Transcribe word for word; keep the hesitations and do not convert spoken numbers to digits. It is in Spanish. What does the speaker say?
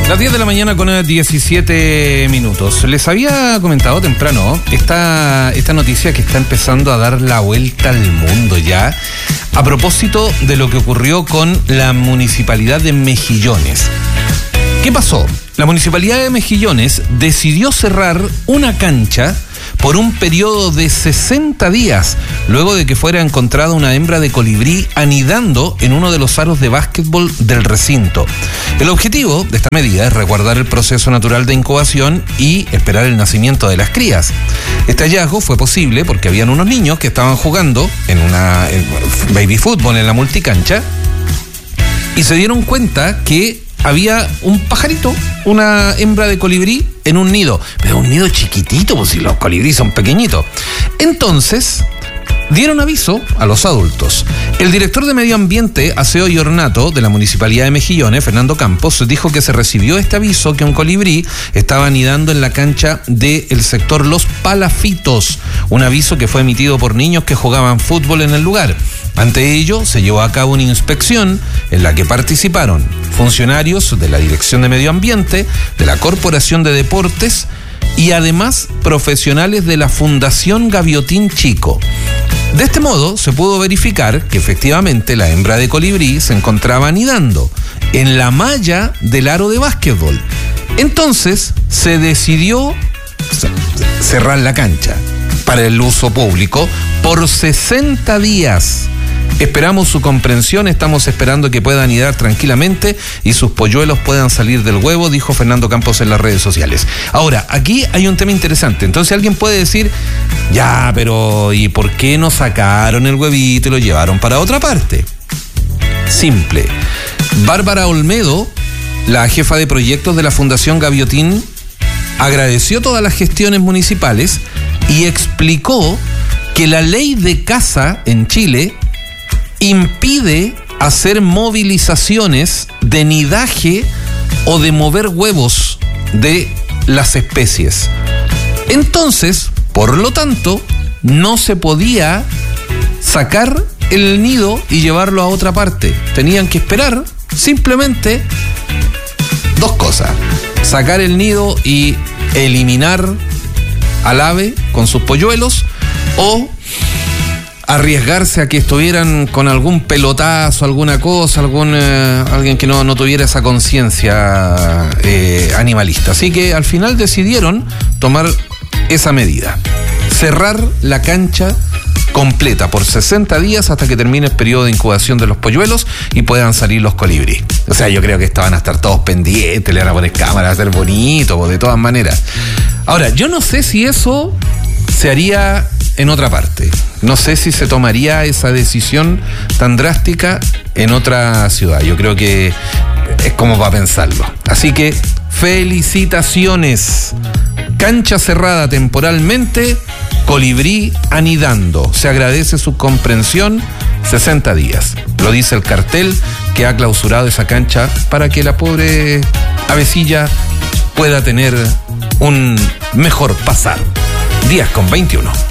Las diez de la mañana con diecisiete minutos. Les había comentado temprano esta, esta noticia que está empezando a dar la vuelta al mundo ya, a propósito de lo que ocurrió con la municipalidad de Mejillones. ¿Qué pasó? La municipalidad de Mejillones decidió cerrar una cancha por un periodo de sesenta días, luego de que fuera encontrada una hembra de colibrí anidando en uno de los aros de básquetbol del recinto. El objetivo de esta medida es resguardar el proceso natural de incubación y esperar el nacimiento de las crías. Este hallazgo fue posible porque habían unos niños que estaban jugando en una en baby fútbol en la multicancha y se dieron cuenta que había un pajarito, una hembra de colibrí en un nido, pero un nido chiquitito, pues si los colibrí son pequeñitos. Entonces dieron aviso a los adultos. El director de Medio Ambiente, Aseo y Ornato de la Municipalidad de Mejillones, Fernando Campos, dijo que se recibió este aviso que un colibrí estaba anidando en la cancha del sector Los Palafitos, un aviso que fue emitido por niños que jugaban fútbol en el lugar. Ante ello, se llevó a cabo una inspección en la que participaron funcionarios de la Dirección de Medio Ambiente, de la Corporación de Deportes y además profesionales de la Fundación Gaviotín Chico. De este modo, se pudo verificar que efectivamente la hembra de colibrí se encontraba anidando en la malla del aro de básquetbol. Entonces, se decidió cerrar la cancha para el uso público por sesenta días. Esperamos su comprensión, estamos esperando que pueda anidar tranquilamente y sus polluelos puedan salir del huevo, dijo Fernando Campos en las redes sociales. Ahora, aquí hay un tema interesante. Entonces alguien puede decir, ya, pero ¿y por qué no sacaron el huevito y lo llevaron para otra parte? Simple. Bárbara Olmedo, la jefa de proyectos de la Fundación Gaviotín, agradeció todas las gestiones municipales y explicó que la ley de caza en Chile impide hacer movilizaciones de nidaje o de mover huevos de las especies. Entonces, por lo tanto, no se podía sacar el nido y llevarlo a otra parte. Tenían que esperar simplemente dos cosas: sacar el nido y eliminar al ave con sus polluelos, o arriesgarse a que estuvieran con algún pelotazo, alguna cosa, algún eh, alguien que no, no tuviera esa conciencia eh, animalista. Así que al final decidieron tomar esa medida: cerrar la cancha completa por sesenta días hasta que termine el periodo de incubación de los polluelos y puedan salir los colibrí. O sea, yo creo que estaban a estar todos pendientes, le van a poner cámaras, a ser bonito, de todas maneras. Ahora, yo no sé si eso se haría en otra parte. No sé si se tomaría esa decisión tan drástica en otra ciudad. Yo creo que es como para pensarlo. Así que felicitaciones. Cancha cerrada temporalmente, colibrí anidando. Se agradece su comprensión. sesenta días. Lo dice el cartel que ha clausurado esa cancha para que la pobre avecilla pueda tener un mejor pasar. diez con veintiuno.